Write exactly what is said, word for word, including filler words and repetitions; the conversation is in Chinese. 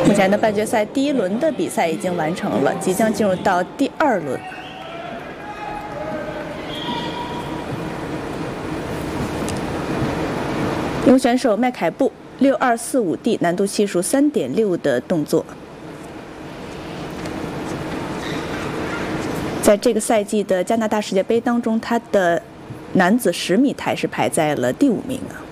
目前的半决赛第一轮的比赛已经完成了，即将进入到第二轮。由选手麦凯布六二四五 D 难度系数 三点六 的动作，在这个赛季的加拿大世界杯当中，他的男子十米台是排在了第五名啊。